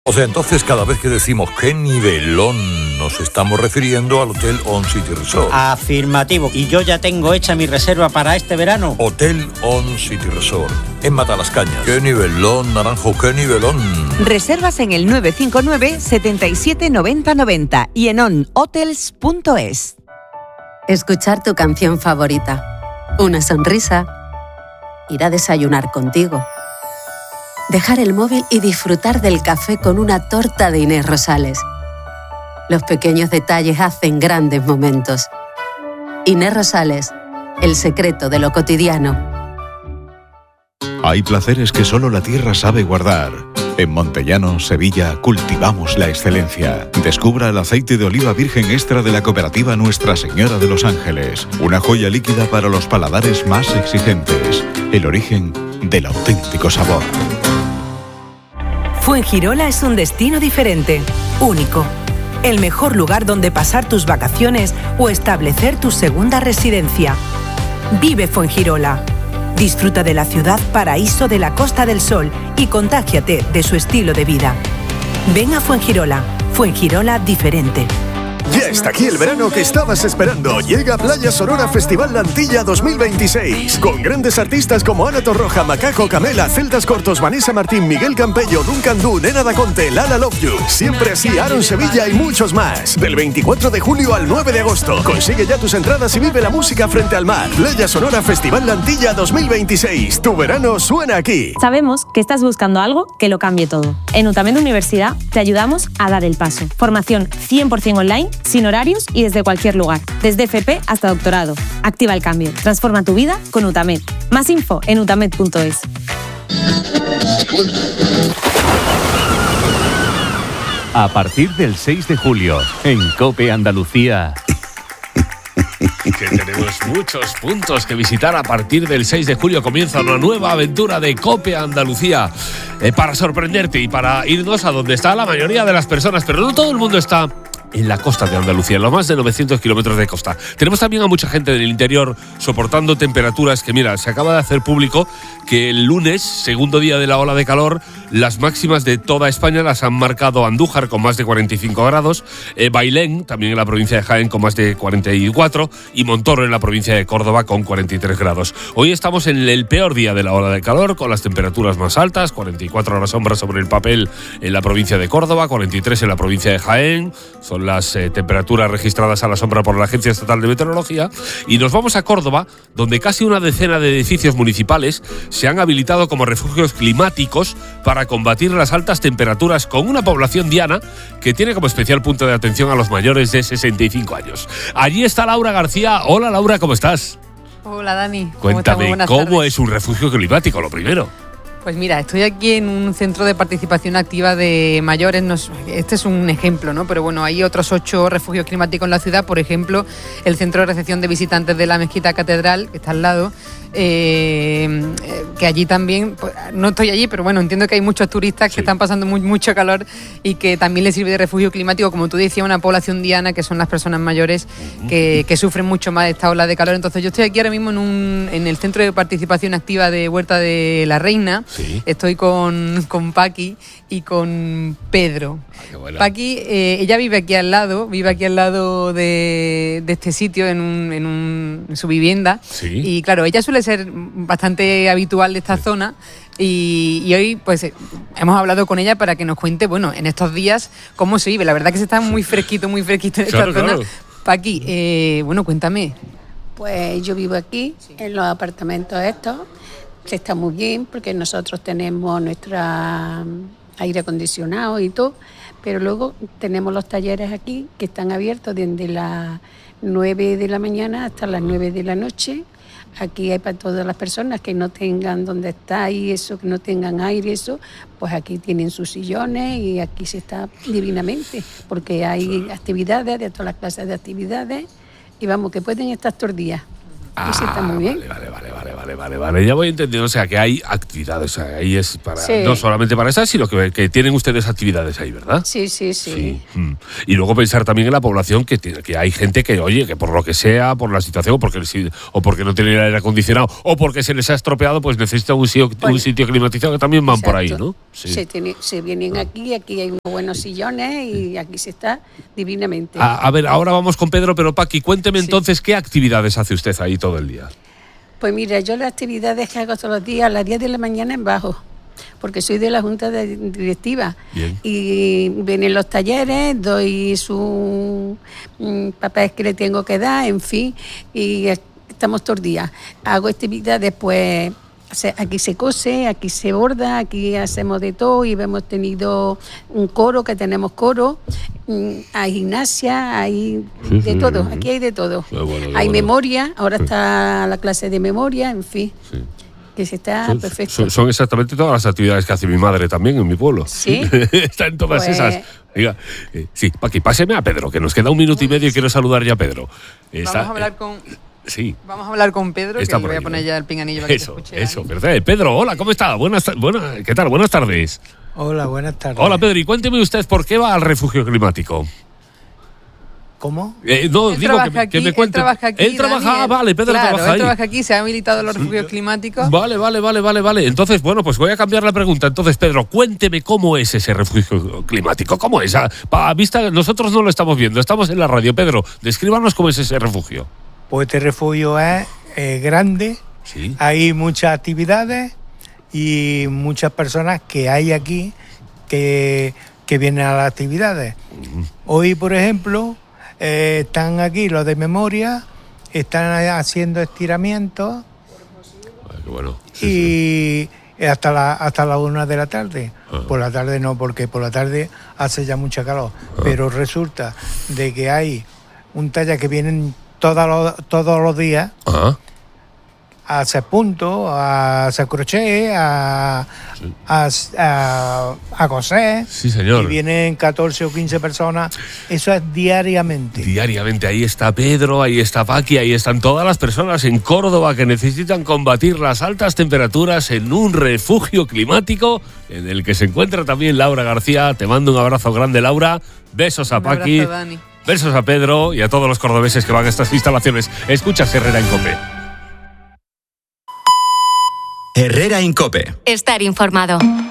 O sea, entonces cada vez que decimos qué nivelón nos estamos refiriendo al Hotel On City Resort. Afirmativo. ¿Y yo ya tengo hecha mi reserva para este verano? Hotel On City Resort, en Matalascañas. ¡Qué nivelón, Naranjo, qué nivelón! Reservas en el 959 77 90 90 y en onhotels.es. Escuchar tu canción favorita, una sonrisa, ir a desayunar contigo, dejar el móvil y disfrutar del café con una torta de Inés Rosales. Los pequeños detalles hacen grandes momentos. Inés Rosales, el secreto de lo cotidiano. Hay placeres que solo la tierra sabe guardar. En Montellano, Sevilla, cultivamos la excelencia. Descubra el aceite de oliva virgen extra de la cooperativa Nuestra Señora de los Ángeles. Una joya líquida para los paladares más exigentes. El origen del auténtico sabor. Fuengirola es un destino diferente, único. El mejor lugar donde pasar tus vacaciones o establecer tu segunda residencia. Vive Fuengirola. Disfruta de la ciudad paraíso de la Costa del Sol y contágiate de su estilo de vida. Ven a Fuengirola. Fuengirola diferente. Ya está aquí el verano que estabas esperando. Llega Playa Sonora Festival Lantilla 2026. Con grandes artistas como Ana Torroja, Macaco, Camela, Celtas Cortos, Vanessa Martín, Miguel Campello, Duncan Du, Nena Da Conte, Lala Love You. Siempre así, Aaron Sevilla y muchos más. Del 24 de julio al 9 de agosto. Consigue ya tus entradas y vive la música frente al mar. Playa Sonora Festival Lantilla 2026. Tu verano suena aquí. Sabemos que estás buscando algo que lo cambie todo. En UTAMED Universidad te ayudamos a dar el paso. Formación 100% online, sin horarios y desde cualquier lugar, desde FP hasta doctorado. Activa el cambio, transforma tu vida con UTAMED. Más info en utamed.es. A partir del 6 de julio, en COPE Andalucía. Que tenemos muchos puntos que visitar. A partir del 6 de julio comienza una nueva aventura de COPE Andalucía, para sorprenderte y para irnos a donde está la mayoría de las personas, pero no todo el mundo está en la costa de Andalucía, en los más de 900 kilómetros de costa. Tenemos también a mucha gente del interior soportando temperaturas que, mira, se acaba de hacer público que el lunes, segundo día de la ola de calor, las máximas de toda España las han marcado Andújar con más de 45 grados, Bailén, también en la provincia de Jaén, con más de 44, y Montoro en la provincia de Córdoba con 43 grados. Hoy estamos en el peor día de la ola de calor, con las temperaturas más altas, 44 a la sombra sobre el papel en la provincia de Córdoba, 43 en la provincia de Jaén. Son las temperaturas registradas a la sombra por la Agencia Estatal de Meteorología. Y nos vamos a Córdoba, donde casi una decena de edificios municipales se han habilitado como refugios climáticos para combatir las altas temperaturas, con una población diana que tiene como especial punto de atención a los mayores de 65 años. Allí está Laura García. Hola, Laura, ¿cómo estás? Hola, Dani. Cuéntame, ¿cómo es un refugio climático, lo primero? Pues mira, estoy aquí en un centro de participación activa de mayores. Este es un ejemplo, ¿no? Pero bueno, hay otros 8 refugios climáticos en la ciudad. Por ejemplo, el centro de recepción de visitantes de la Mezquita Catedral, que está al lado, que allí también, pues, no estoy allí, pero bueno, entiendo que hay muchos turistas que están pasando mucho calor y que también les sirve de refugio climático, como tú decías, una población diana, que son las personas mayores que sufren mucho más esta ola de calor. Entonces yo estoy aquí ahora mismo en el centro de participación activa de Huerta de la Reina. Sí. Estoy con Paqui y con Pedro. Bueno. Paqui, ella vive aquí al lado de este sitio, en su vivienda. Sí. Y claro, ella suele ser bastante habitual de esta zona. Y hoy pues hemos hablado con ella para que nos cuente, bueno, en estos días cómo se vive. La verdad que se está muy fresquito en esta zona. Claro. Paqui, bueno, cuéntame. Pues yo vivo aquí, en los apartamentos estos, que está muy bien porque nosotros tenemos nuestro aire acondicionado y todo, pero luego tenemos los talleres aquí que están abiertos desde las 9 de la mañana hasta las 9 de la noche. Aquí hay para todas las personas que no tengan donde estar y eso, que no tengan aire, eso, pues aquí tienen sus sillones y aquí se está divinamente, porque hay actividades, de todas las clases de actividades, y vamos, que pueden estar todos los días. Sí, está muy bien. Vale. Vale, ya voy entendiendo, o sea, que hay actividades, o sea, ahí es para, Sí. no solamente para esas, sino que tienen ustedes actividades ahí, ¿verdad? Sí. Y luego pensar también en la población, que hay gente que, oye, que por lo que sea, por la situación, o porque no tienen aire acondicionado, o porque se les ha estropeado, pues necesita un sitio climatizado, que también van por ahí, ¿no? Sí. Se vienen aquí hay unos buenos sillones y aquí se está divinamente. A ver, ahora vamos con Pedro, pero Paqui, cuénteme entonces qué actividades hace usted ahí todo el día. Pues mira, yo las actividades que hago todos los días a las 10 de la mañana en bajo, porque soy de la junta directiva. Bien. Y vienen los talleres, doy sus papeles que le tengo que dar, en fin, y estamos todos los días. Hago actividades, pues aquí se cose, aquí se borda, aquí hacemos de todo y hemos tenido un coro, que tenemos coro, hay gimnasia, hay de todo, aquí hay de todo. Hay memoria, ahora está la clase de memoria, en fin. Que se está perfecto. Son exactamente todas las actividades que hace mi madre también en mi pueblo. Sí. Está en todas Pues esas. Diga, sí, Paqui, páseme a Pedro, que nos queda 1 minuto y medio y quiero saludar ya a Pedro. Vamos a hablar con... Sí. Vamos a hablar con Pedro, Está que le por voy ahí, a poner ¿no? ya el pinganillo para que se escuche. Eso, verdad. Pedro, hola, ¿cómo está? ¿Qué tal? Buenas tardes. Hola, buenas tardes. Hola, Pedro, y cuénteme usted por qué va al refugio climático. ¿Cómo? No, Él digo que me cuente. Él trabaja aquí. Él trabaja, Daniel. vale, Pedro Claro, trabaja ahí. Él trabaja aquí, se ha habilitado los refugios climáticos. Vale. Entonces, bueno, pues voy a cambiar la pregunta. Entonces, Pedro, cuénteme cómo es ese refugio climático. ¿Cómo es? A vista, nosotros no lo estamos viendo, estamos en la radio. Pedro, descríbanos cómo es ese refugio. Pues este refugio es grande, Sí. hay muchas actividades y muchas personas que hay aquí que vienen a las actividades. Hoy, por ejemplo, están aquí los de memoria, están haciendo estiramientos Qué bueno. y hasta la 1 de la tarde. Por la tarde no, porque por la tarde hace ya mucha calor. Pero resulta de que hay un taller que vienen todos los días a hacer puntos, a hacer crochet, a coser. Sí, señor. Y vienen 14 o 15 personas. Eso es diariamente. Diariamente, ahí está Pedro, ahí está Paqui, ahí están todas las personas en Córdoba que necesitan combatir las altas temperaturas en un refugio climático en el que se encuentra también Laura García. Te mando un abrazo grande, Laura. Besos a Paqui. Un abrazo, Dani. Besos a Pedro y a todos los cordobeses que van a estas instalaciones. Escuchas Herrera en COPE. Herrera en COPE. Estar informado.